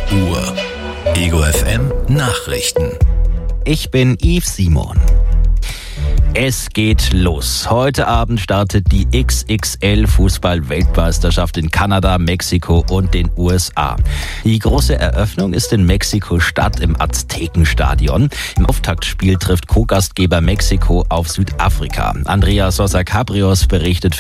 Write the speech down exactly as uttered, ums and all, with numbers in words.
Uhr. Ego F M Nachrichten. Ich bin Yves Simon. Es geht los. Heute Abend startet die X X L-Fußball-Weltmeisterschaft in Kanada, Mexiko und den U S A. Die große Eröffnung ist in Mexiko-Stadt im Aztekenstadion. Im Auftaktspiel trifft Co-Gastgeber Mexiko auf Südafrika. Andrea Sosa Cabrios berichtet